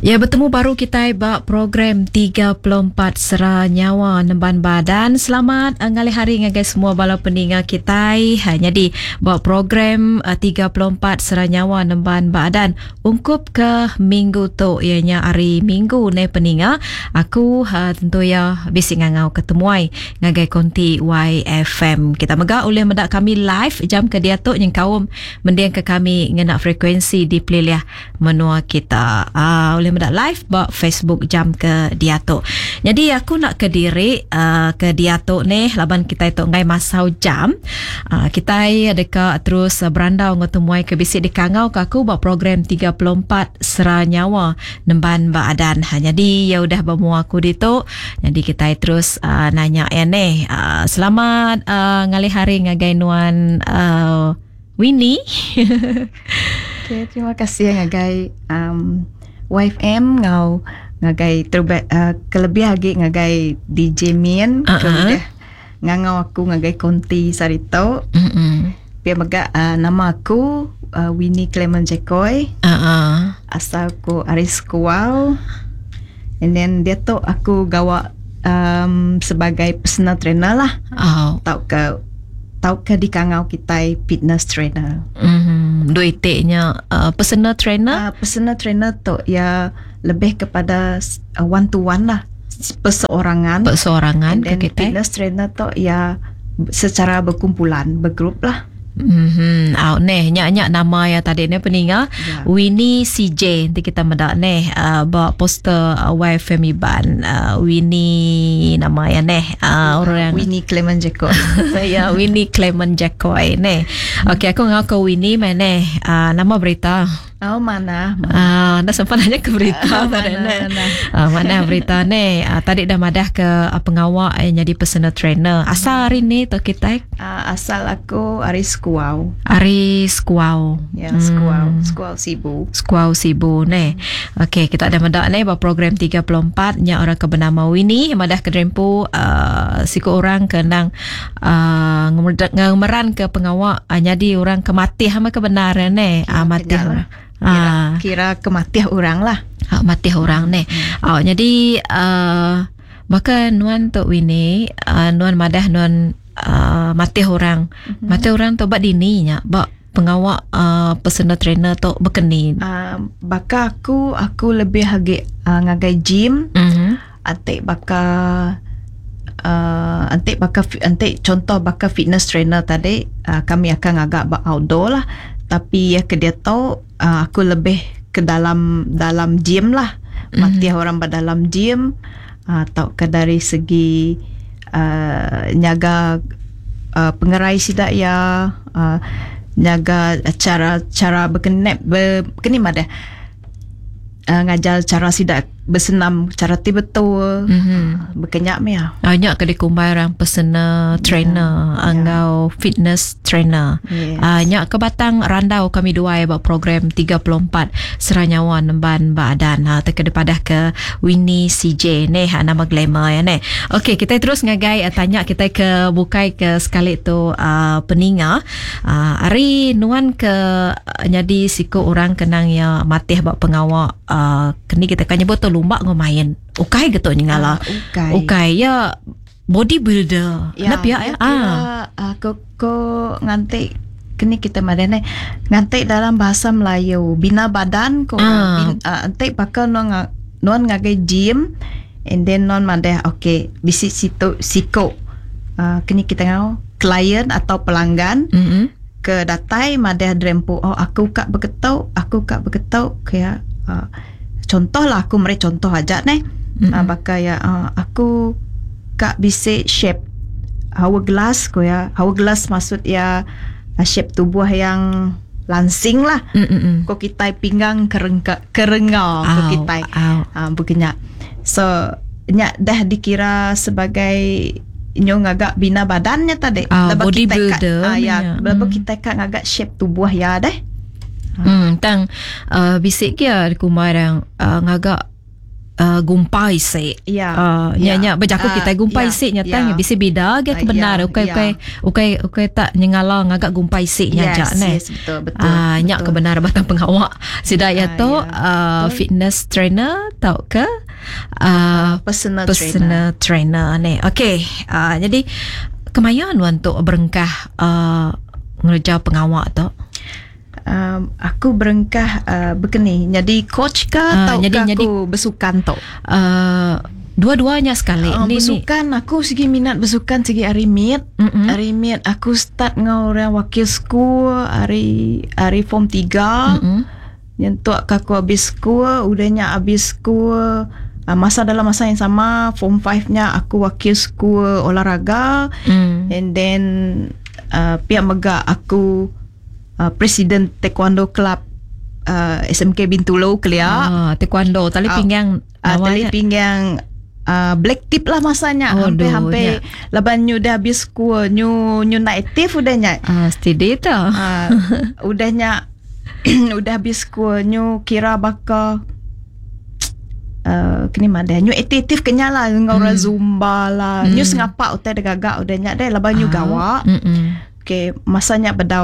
Ya, bertemu baru kita buat program 34 Sera Nyawa Nemban Badan. Selamat ngalih hari ngagai semua bala peninga kita. Jadi buat program 34 Sera Nyawa Nemban Badan ungkup ke minggu tu, ianya hari Minggu ne peninga. Aku tentu ya bising ngau ketemuai ngagai konti YFM. Kita mega oleh medak kami live jam ke dia tu yang kaum mendiang ke kami ngenak frekuensi di piliah menua kita. Oleh mendak live bak Facebook jam ke dia tu. Jadi aku nak ke diri ke dia tu ni laban kita itu ngai masau jam. Kita adeka terus berandau ngotemuai ke bisik di kangau ke aku bak program 34 Sera Nyawa Nemban Badan. Jadi ya udah bamu aku di tu. Jadi kita terus nanya ya ni. Selamat ngalih hari ngagai nuan Winnie. Okay, terima kasih ngagai YFM ngau ngagai kelebih lagi ngagai DJ Min kemudian ngangau aku ngagai konti sarito. Pia mega nama aku Winnie Clement Jekoy. Asal aku Aris Kuau. And then dia tu aku gawa sebagai personal trainer lah. Tahu ke di kangau kita fitness trainer. Duitnya personal trainer? Personal trainer tu ya lebih kepada one to one lah, perseorangan. Perseorangan ke kita. Fitness trainer tu ya secara berkumpulan, bergrup lah. Nyak nama ya tadi ni peninga Winnie CJ. Nanti kita medak ni bawa poster YFM Iban. Winnie nama ya ni orang Winnie Clement Jekoy. Ya, Winnie Clement Jekoy ni. Okey, aku ngaku Winnie mana nama berita. Mana? Dah sempat nanya ke berita mana berita ni. Tadi dah madah ke pengawal yang jadi personal trainer. Asal hari ni tu kita? Asal aku Aris Kuau. Aris Kuau. Ya, Skuau Sibu. Skuau Sibu ni. Okey, kita ada madah ni program 34 yang orang ke bernama Winnie madah ke drempu siku orang kenang ngemeran ke pengawal jadi orang kemati hama kebenaran ni. Mati orang. Kira kematian orang lah. Mati orang ni. Jadi maka nuan tu Winnie nuan madah nuan mati orang. Mati orang tu bak dini nya bak pengawal personal trainer tu berkeni. Baka aku lebih hagi ngagai gym. Antik baka antik contoh baka fitness trainer tadi kami akan agak bak outdoor lah. Tapi ya ke dia tahu aku lebih ke dalam gym lah. Mati orang pada dalam gym atau ke dari segi nyaga pengerai sidak ya nyaga cara berkeni madah ngajar cara sidak bersenam cara betul berkenyak mea. Banyak ke dikumbai orang personal trainer, angau fitness trainer. Nyak ke batang randau kami dua buat program 34 Sera Nyawa Nemban Badan. Terkena padah ke Winnie CJ ni nama glamour ya ni. Okey, kita terus ngagai tanya kita ke bukai ke sekali tu peninga. Hari nuan ke jadi siku orang kenang ya mati buat pengawal kini kita kan nyebut lomba ngomain. Ukai gitu nyingala. Ukai ya bodybuilder. Ya, kok ngantik kini kita madane ngantik dalam bahasa Melayu bina badan ko antik bakal nuan ngagai gym and then non madah okay bisi situ siko kini kita ngau klien atau pelanggan ke datai madah drempu aku kak bergetau kayak contoh lah aku meri contoh aja nih. Baka ya aku kak bisi shape hourglass ko ya. Hourglass maksud ya shape tubuh yang langsing lah. Ko kita pinggang kerengau ko kita begini. So nya dah dikira sebagai nyong agak bina badannya tadi. Bodybuilder. Lepas kita kak agak shape tubuh ya deh. Tang bisik kia kumarang ngagak gumpai se. Ya. Nya berjaku kita gumpai se nyata bisi bida ge kebenar ukai tak nyengala ngagak gumpai se nya ja ne. Yes, betul. Nya kebenar batang pengawak sidaya to fitness trainer tau ke personal trainer ne. Okey, jadi kemayan untuk berengkah ngerja pengawak tu. Aku berengkah begini jadi coach ke atau aku bersukan tu? Dua-duanya sekali. Bersukan aku segi minat bersukan segi arimit. Arimit aku start ngau wakil school hari form 3. Yang tu aku habis school, udahnya habis school dalam masa yang sama form 5-nya aku wakil school olahraga. And then pihak megak aku Presiden Taekwondo Club SMK Bintulu Kelia. Taekwondo tali pinggang black tip lah masanya. Hampir laban nyu dah habis school nyu native udahnya. Steady tu. Udahnya udah habis school nyu kira bakal kini mana nyu aktif kenyala ngau zumba lah. Nyu sengapa utai gagak udahnya deh laban nyu gawa. Okay, masanya bedau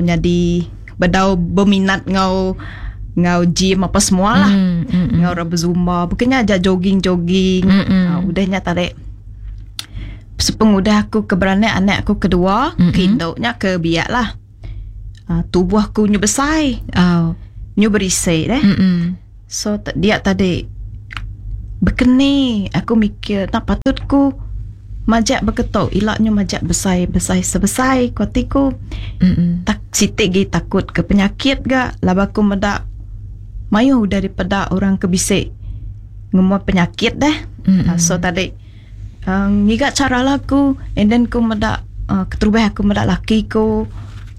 berminat ngau gym apa semua lah. Ngau berzumba, bukannya aja jogging. Udahnya tarik. Sepeng udah aku keberanian anak aku kedua, kindoknya ke biak lah. Tubuh aku nyu besar. Nyu berisai deh. So dia tadi berkeni, aku mikir nak patutku majak berketok ilaknya majak besar sebesar kuatiku. Tak sitik gi takut ke penyakit ga labaku medak mayu daripada orang kebisik ngemu penyakit dah. So tadi ngigat cara laku and then ku medak keterubah aku medak laki ku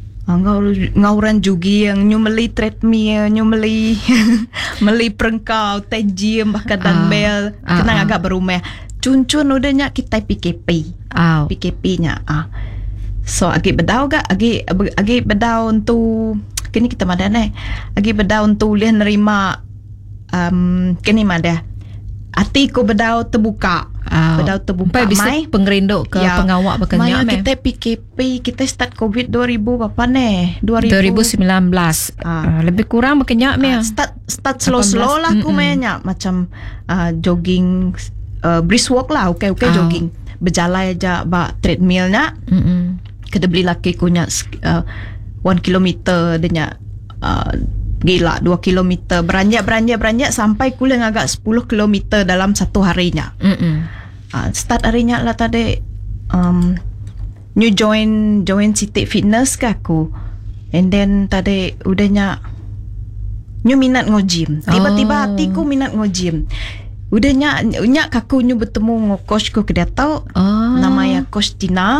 ngauran jugi yang nyu meli treadmill nyu meli perengkau gym bahkan dumbbell kena agak berumah cun udahnya kita PKP nya so agi bedau ga agi bedau untuk kini kita madan agi bedau untuk lihat nerima kini madah hati ko bedau terbuka mai pengerinduk ke pengawak bekerja mai kita PKP kita start COVID 2000 berapa ne 2019 lebih kurang bekerja start slow lah aku mainnya macam jogging brisk walk lah jogging berjalan aja bak treadmillnya. Kita beli laki kunya 1 kilometer denya gila 2 kilometer beranjak sampai kuling agak 10 kilometer dalam satu harinya. Start harinya lah tadi new join City Fitness ke aku, and then tadi udahnya new minat ngojim. Tiba-tiba hatiku minat ngojim. Udahnya kaku nyu bertemu dengan coachku kedai tau. Namanya Coach Tina.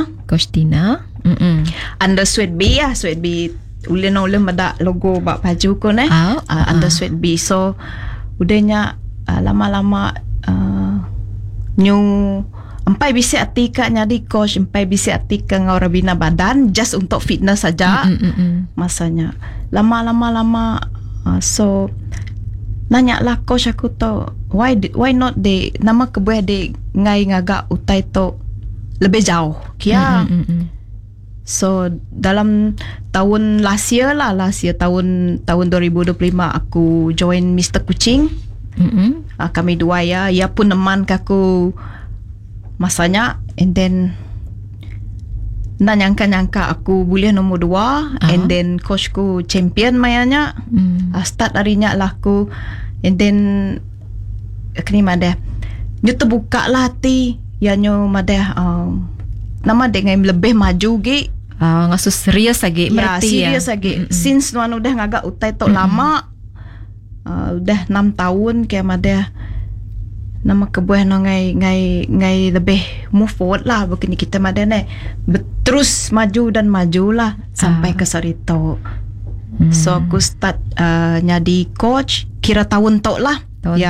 Under Sweat B ya, Sweat B ulin ada logo bak baju ko ne. Under Sweat B. So udahnya lama-lama nyu empai bisi atika nyadi coach, empai bisi atika ngau bina badan just untuk fitness saja. Masanya lama so nanya lah coach aku tu why not de nama kebuah de ngai ngagak utai tu lebih jauh kia. So dalam tahun last year tahun 2025 aku join Mr. Kucing. Kami dua ya pun teman kaku masanya, and then nak nyangka aku boleh nombor 2 and then coachku champion mayanya. Start harinya lah aku, and then kini madah nyu terbuka lah hati ya nyu madah nama dengan lebih maju ge ngasus serius lagi berarti serius lagi since nuan udah ngagak utai tok lama udah 6 tahun kayak madah nama kebuah no ngai lebih move forward lah begini kita madah terus maju lah sampai ke sarito. So aku start nyadi coach kira tahun tok lah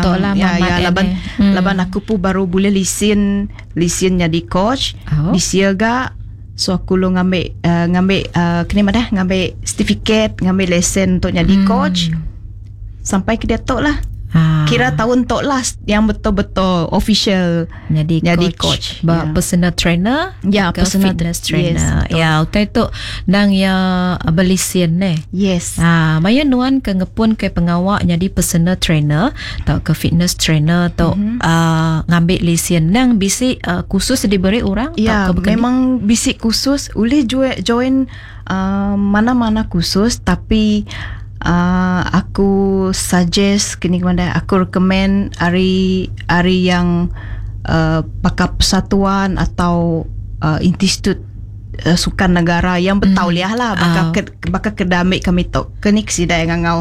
laban aku pun baru boleh lisin nyadi coach di siaga. So aku lo ngambil kini ngambil certificate, ngambil lesson untuk nyadi coach sampai ke dia tok lah. Kira tahun tok lah yang betul-betul official jadi coach. Personal trainer, personal fitness trainer. Yes, utai tu nang ya belisian ne. Yes. Maya nuan ke ngepun ke pengawak jadi personal trainer atau ke fitness trainer atau ngambil lisian nang bisik khusus diberi orang. Ya, memang bisik khusus. Boleh join mana-mana khusus, tapi aku suggest kini kemana aku recommend hari yang pakar persatuan atau institut sukan negara yang bertauliah lah bakal kedamik kami tok kini kesida yang ngau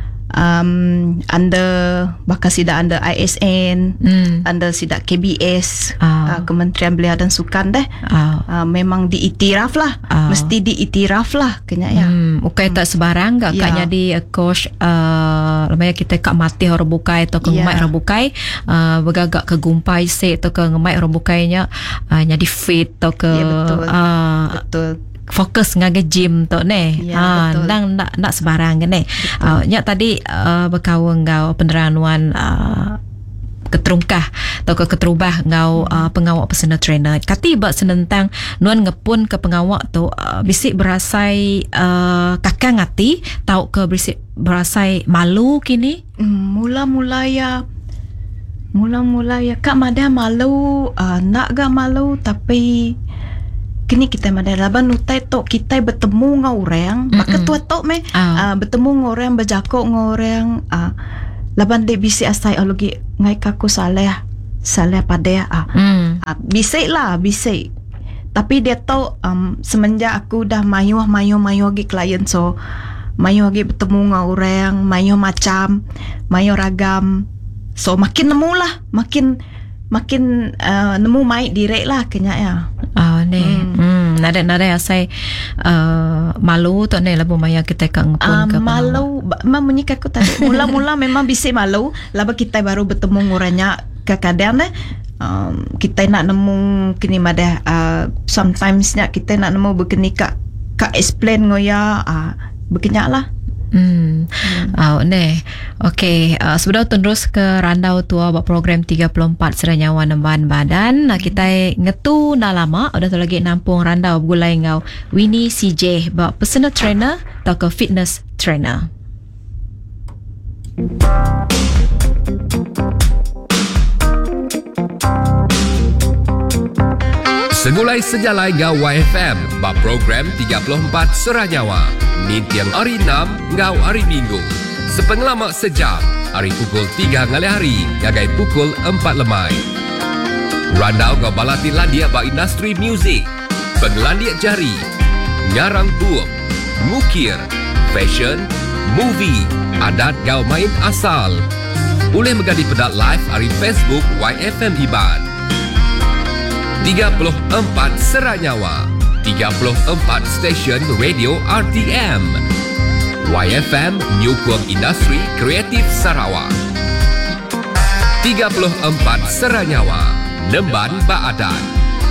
under bakal sida under ISN, under sida KBS, Kementerian Belia dan Sukan deh. Memang diiktiraf lah, mesti diiktiraf lah kena ya. Ukai tak sebarang gak kak jadi coach lamanya kita kak mati orang bukai atau ke ngemai orang bukai bergagak ke gumpai se atau ke ngemai orang bukainya jadi fit atau ke betul fokus ngagai gym tu ne. Nang nak sebarang ne. Nya tadi berkawang ngau peneranuan keterungkah atau keterubah ngau pengawak personal trainer. Kati bak senentang nuan ngepun ke pengawak tu bisik berasai kakak ngati tau ke bisik berasai malu kini. Mula-mula ya kak madah malu, nak gak malu tapi kini kita madai laban utai tok kita bertemu ngau orang maka tua tok bertemu ngau orang berjakok ngau orang laban de bisi asai ologi ngai kaku saleh pada bisik tapi dia tahu semenjak aku dah mayu lagi klien so mayu lagi bertemu ngau orang mayu macam mayu ragam so makin nemu lah makin nemu mai direct lah kenya ya. Nada asai malu tu ne labu maya kita kang pun ke malu memang aku tadi mula-mula memang bisik malu laba kita baru bertemu ngoranya kadang kita nak nemu kini madah sometimes nak kita nak nemu begini kak explain ngoya berkenyak lah. Okey, sudah terus ke randau tua buat program 34 Seranyawa Nemban Badan. Kita ngetu dah lama, udah tu lagi nampung randau gulai ngau Winnie CJ buat personal trainer atau ke fitness trainer. Segulai sejalai ngau YFM ba program 34 Seranyawa. Mintiang hari 6 ngau hari Minggu. Sepenglama sejam hari pukul 3 ngali hari ngagai pukul 4 lemai. Randau ngau balati landia ba industri muzik, penglandia jari, ngarang buuk, mukir, fashion, movie, adat ngau main asal. Boleh megadi pedat live hari Facebook YFM Iban. 34 Seranyawa, 34 stesen radio RTM. YFM Nyukung Industri Kreatif Sarawak. 34 Seranyawa, Nemban Baadan.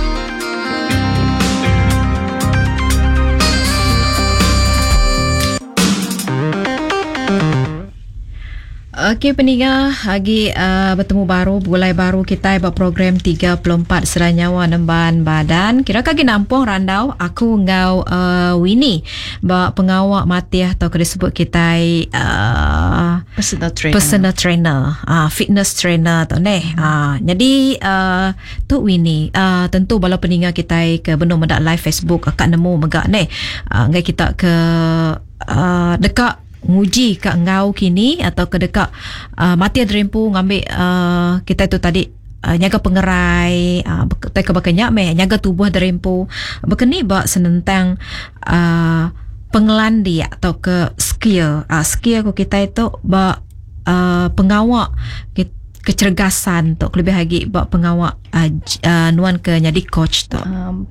Okey pendengar, lagi bertemu baru mulai baru kita buat program 34 Seranyawa Nemban Badan. Kira kaki nampung randau aku ngau Winnie buat pengawak matiah atau disebut kita personal trainer, fitness trainer tu ne. Jadi tu Winnie tentu bala pendengar kita ke benar medak live Facebook akan nemu megak ne. Ngai kita ke dekat nguji kat ngau kini atau ke dekat mati derempu ngambil kita tu tadi nyaga pengerai ke bakanyak nyaga tubuh derempu berkeni bak senentang pengelandi atau ke skill ku kita itu bak pengawak kecergasan tu lebih lagi bak pengawak nuan ke jadi coach tu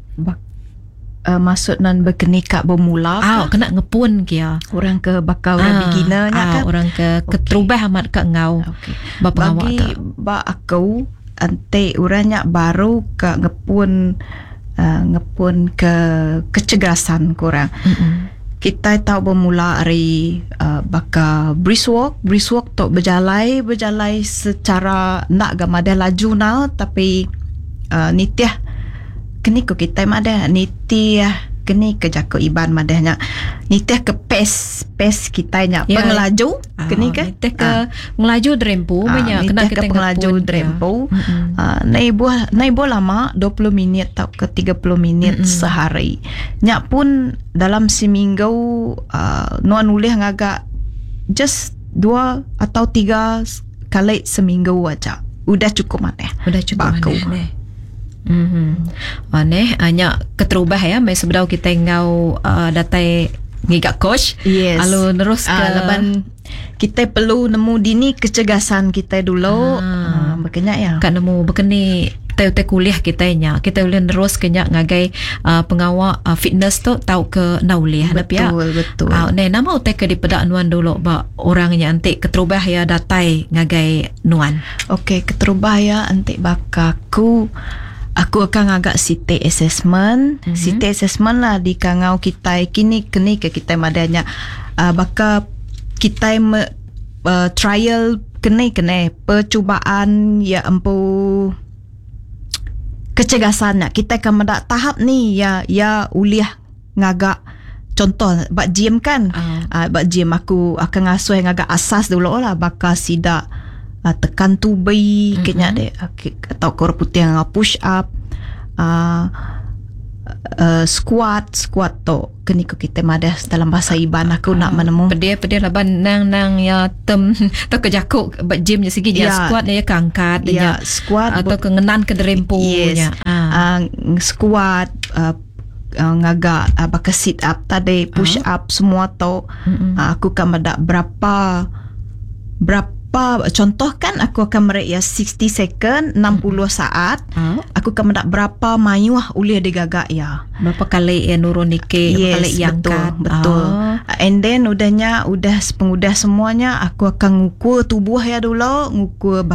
maksud nan berkeni kak bermula kena ngepun kia orang ke bakal orang beginner kan orang ke keterubah amat kak ngau bagi ba aku ante orangnya baru kak ngepun ke kecergasan kurang kita tahu bermula dari baka brisk walk tu berjalai secara nak gamada laju now, tapi nitiah kini ko kita mada nitiah kini ke jako iban madahnya nitiah ke pace kita nya pengelaju kini ke nitiah ke melaju drempo banyak kena kita pengelaju drempo naibo lama 20 minit atau ke 30 minit sehari nya pun dalam seminggu nuan ulih ngagak just 2 atau 3 kali seminggu aja udah cukup mana Aneh hanya keterubah ya mai sebelum kita ngau datai ngigak coach lalu terus ke leban kita perlu nemu dini kecegasan kita dulu makanya ya kan nemu bekeni te kuliah kita boleh terus kenya ngagai pengawal fitness tu tahu ke nauliah betul nama utek ke di pedak nuan dulu ba orangnya antik keterubah ya datai ngagai nuan okey keterubah ya antik bakaku aku akan agak CT assessment CT assessment lah di kangau kita kini ke kita madanya baka kita trial kene percubaan ya empu kecegasannya kita akan mendak tahap ni ya uliah ngagak contoh bak gym kan bak gym aku akan ngasuh ngagak asas dulu lah baka sida tekan tubi kenya deh atau kor putih yang push up squat tu kini ko kita madah dalam bahasa iban aku nak menemu pedia laban nang ya tem atau kejakuk buat gym je segi dia squat dia kangkat dia squat atau kengenan ke drempo nya squat ngaga baka sit up tadi push up semua tu aku kan madak berapa contoh kan aku akan merik ya 60 second 60 saat aku akan mendak berapa mayuah uliah digagak ya berapa kali ya nurun nike kali yang betul and then udah semuanya aku akan ngukur tubuh ya dulu ngukur